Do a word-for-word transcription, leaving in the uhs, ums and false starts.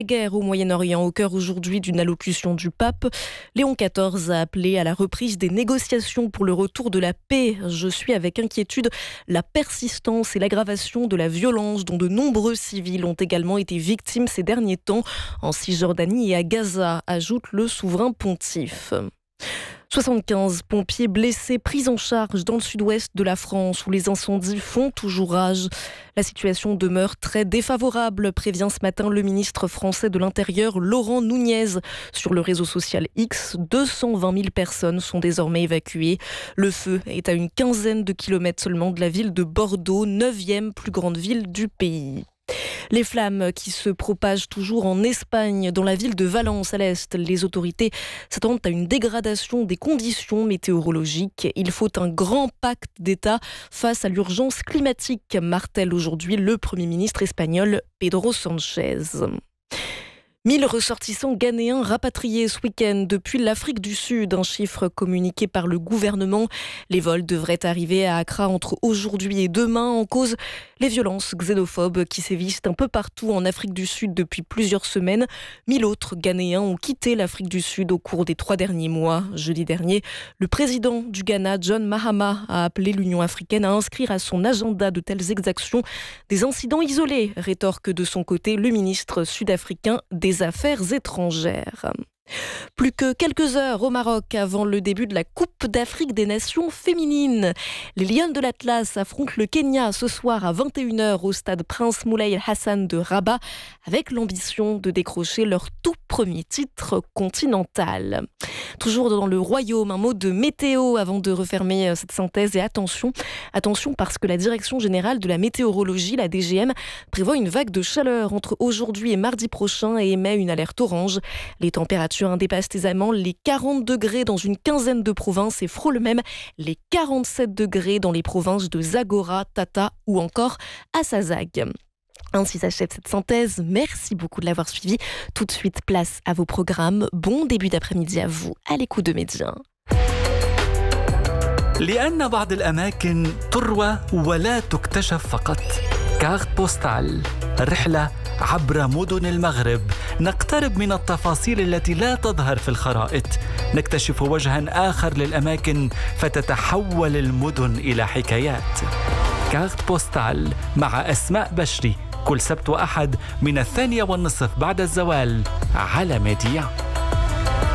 Guerre au Moyen-Orient, au cœur aujourd'hui d'une allocution du pape. Léon quatorze a appelé à la reprise des négociations pour le retour de la paix. Je suis avec inquiétude la persistance et l'aggravation de la violence dont de nombreux civils ont également été victimes ces derniers temps en Cisjordanie et à Gaza, ajoute le souverain pontife. soixante-quinze pompiers blessés pris en charge dans le sud-ouest de la France où les incendies font toujours rage. La situation demeure très défavorable, prévient ce matin le ministre français de l'Intérieur Laurent Nunez. Sur le réseau social X, deux cent vingt mille personnes sont désormais évacuées. Le feu est à une quinzaine de kilomètres seulement de la ville de Bordeaux, neuvième plus grande ville du pays. Les flammes qui se propagent toujours en Espagne, dans la ville de Valence à l'est. Les autorités s'attendent à une dégradation des conditions météorologiques. Il faut un grand pacte d'État face à l'urgence climatique, martèle aujourd'hui le Premier ministre espagnol Pedro Sánchez. mille ressortissants ghanéens rapatriés ce week-end depuis l'Afrique du Sud, un chiffre communiqué par le gouvernement. Les vols devraient arriver à Accra entre aujourd'hui et demain, en cause les violences xénophobes qui sévissent un peu partout en Afrique du Sud depuis plusieurs semaines. mille autres Ghanéens ont quitté l'Afrique du Sud au cours des trois derniers mois. Jeudi dernier, le président du Ghana, John Mahama, a appelé l'Union africaine à inscrire à son agenda de telles exactions des incidents isolés, rétorque de son côté le ministre sud-africain des Affaires étrangères. Plus que quelques heures au Maroc avant le début de la Coupe d'Afrique des Nations féminines. Les Lionnes de l'Atlas affrontent le Kenya ce soir à vingt et une heures au stade Prince Moulay Hassan de Rabat avec l'ambition de décrocher leur tout premier titre continental. Toujours dans le royaume, un mot de météo avant de refermer cette synthèse. Et attention, attention parce que la Direction générale de la météorologie, la D G M, prévoit une vague de chaleur entre aujourd'hui et mardi prochain et émet une alerte orange. Les températures dépassent aisément les quarante degrés dans une quinzaine de provinces et frôlent même les quarante-sept degrés dans les provinces de Zagora, Tata ou encore Assazag. Ainsi s'achève cette synthèse. Merci beaucoup de l'avoir suivi. Tout de suite, place à vos programmes. Bon début d'après-midi à vous, à l'écoute de Média. لأن بعض الأماكن تروى ولا تكتشف فقط. كارت بوستال، الرحلة عبر مدن المغرب. نقترب من التفاصيل التي لا تظهر في الخرائط. نكتشف وجها آخر للأماكن فتتحول المدن إلى حكايات. كارت بوستال مع أسماء بشري كل سبت وأحد من الثانية والنصف بعد الزوال على ميديا.